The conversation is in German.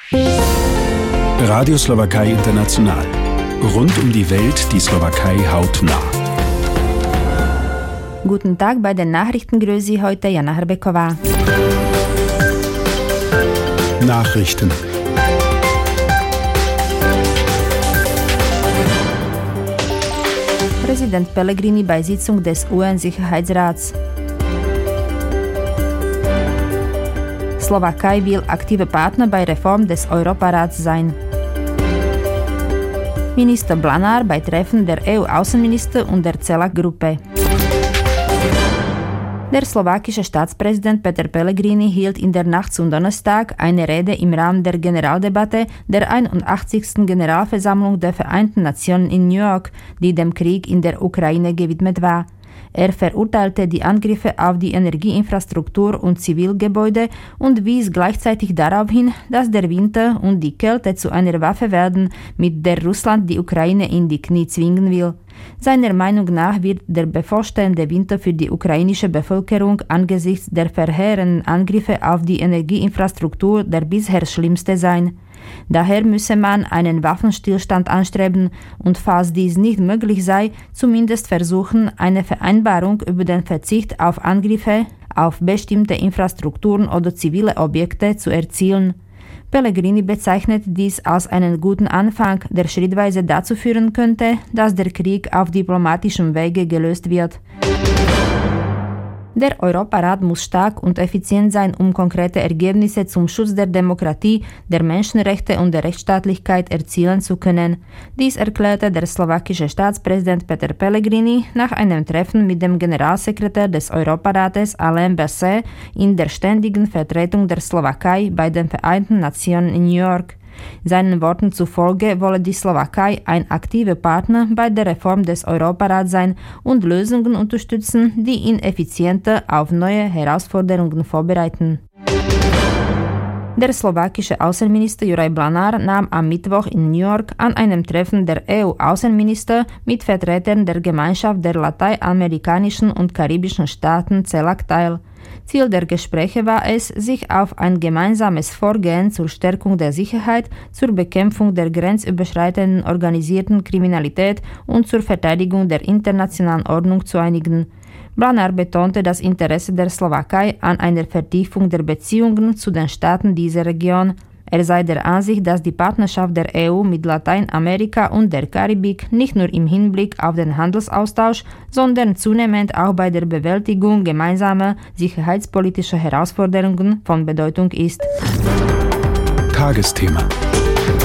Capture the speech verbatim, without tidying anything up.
Radio Slowakei International. Rund um die Welt die Slowakei hautnah. Guten Tag, bei den Nachrichten grüße Sie heute Jana Hrbeková. Nachrichten. Präsident Pellegrini bei Sitzung des U N-Sicherheitsrats. Slowakei will aktive Partner bei Reform des Europarats sein. Minister Blanár bei Treffen der E U-Außenminister und der CELAC-Gruppe. Der slowakische Staatspräsident Peter Pellegrini hielt in der Nacht zum Donnerstag eine Rede im Rahmen der Generaldebatte der einundachtzigsten Generalversammlung der Vereinten Nationen in New York, die dem Krieg in der Ukraine gewidmet war. Er verurteilte die Angriffe auf die Energieinfrastruktur und Zivilgebäude und wies gleichzeitig darauf hin, dass der Winter und die Kälte zu einer Waffe werden, mit der Russland die Ukraine in die Knie zwingen will. Seiner Meinung nach wird der bevorstehende Winter für die ukrainische Bevölkerung angesichts der verheerenden Angriffe auf die Energieinfrastruktur der bisher schlimmste sein. Daher müsse man einen Waffenstillstand anstreben und falls dies nicht möglich sei, zumindest versuchen, eine Vereinbarung über den Verzicht auf Angriffe auf bestimmte Infrastrukturen oder zivile Objekte zu erzielen. Pellegrini bezeichnet dies als einen guten Anfang, der schrittweise dazu führen könnte, dass der Krieg auf diplomatischem Wege gelöst wird. Der Europarat muss stark und effizient sein, um konkrete Ergebnisse zum Schutz der Demokratie, der Menschenrechte und der Rechtsstaatlichkeit erzielen zu können. Dies erklärte der slowakische Staatspräsident Peter Pellegrini nach einem Treffen mit dem Generalsekretär des Europarates Alain Berset in der ständigen Vertretung der Slowakei bei den Vereinten Nationen in New York. Seinen Worten zufolge wolle die Slowakei ein aktiver Partner bei der Reform des Europarats sein und Lösungen unterstützen, die ihn effizienter auf neue Herausforderungen vorbereiten. Der slowakische Außenminister Juraj Blanár nahm am Mittwoch in New York an einem Treffen der E U-Außenminister mit Vertretern der Gemeinschaft der lateinamerikanischen und karibischen Staaten CELAC teil. Ziel der Gespräche war es, sich auf ein gemeinsames Vorgehen zur Stärkung der Sicherheit, zur Bekämpfung der grenzüberschreitenden organisierten Kriminalität und zur Verteidigung der internationalen Ordnung zu einigen. Blanár betonte das Interesse der Slowakei an einer Vertiefung der Beziehungen zu den Staaten dieser Region. Er sei der Ansicht, dass die Partnerschaft der E U mit Lateinamerika und der Karibik nicht nur im Hinblick auf den Handelsaustausch, sondern zunehmend auch bei der Bewältigung gemeinsamer sicherheitspolitischer Herausforderungen von Bedeutung ist. Tagesthema.